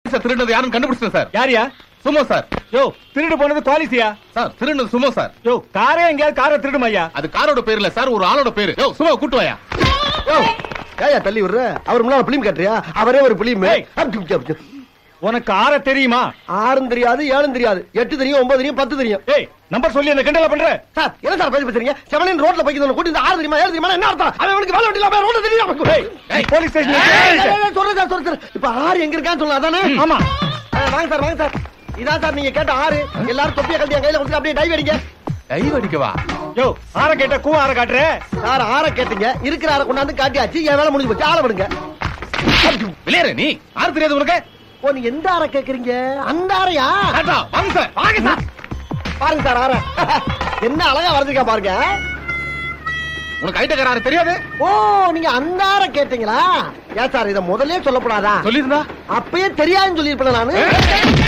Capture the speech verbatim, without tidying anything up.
திருடுனது யாரும் கண்டுபிடிச்சேன் சார். யாரியா? Sumo sir. யோ, திருடு போனது குவாலிசியா? Sir திருடுனது Sumo sir. யோ, காரே எங்கேயாவது காரை திருடுமையா? அது காரோட பேர் இல்ல சார், ஒரு ஆளோட பேரு. யோ சுமோ கூட்டு வாயா. யோ ஏயா தள்ளி விடுற? அவர் முன்னால பிலிம் கட்டுறியா? அவரே ஒரு பிலிம். உனக்கு ஆற தெரியுமா? ஆறும் தெரியாது, ஏழும் தெரியாது, எட்டு தெரியும், ஒன்பது தெரியும், பத்து தெரியும். ஏய், நம்பர் சொல்லி அந்த கிண்டல பண்ற? சார் என்ன சார் பேசி பேசுறீங்க? செவனின் ரோட்ல போய்க்கிட்டு கூட்டி ஆறு தெரியுமா, ஏழு தெரியுமா, என்ன அர்த்தம்? அவனுக்கு வேலை வெட்டில ரோட்ல தெரியும். போலீஸ் ஸ்டேஷன் சொல்றேன் சார், சொல்றேன். இப்ப ஆறு எங்க இருக்கான்னு சொல்லலாம் அதானே? ஆமா. வாங்க சார், வாங்க சார். இதான் சார் நீங்க கேட்ட ஆறு. எல்லாரும் தொப்பியை கழட்டி கையில கொடுத்து அப்படியே டைவ் அடிங்க. டைவ் அடிக்கவா? யோ, ஆற கேட்ட கூ ஆற காட்டுற? சார் ஆற கேட்டீங்க, இருக்கிற ஆற கொண்டாந்து காட்டியாச்சு. என் வேலை முடிஞ்சு போச்சு. ஆள விடுங்க. விளையாடு நீ. ஆறு தெரியாது உனக்கு? ஓ, நீ எந்த ஆற கேக்குறீங்க? அந்த ஆறையா? வாங்க சார், வாங்க சார். பாருங்க சார் ஆற. என்ன அழகா வரைஞ்சிருக்கா பாருங்க. உனக்கு ஐட்டக்கார ஆறு தெரியாது? ஓ, நீங்க அந்த ஆற கேட்டீங்களா? ஏன் சார் இத முதல்ல சொல்லக்கூடாதா? சொல்லிருந்தா அப்பயே தெரியாதுன்னு சொல்லிருப்பேன் நானு.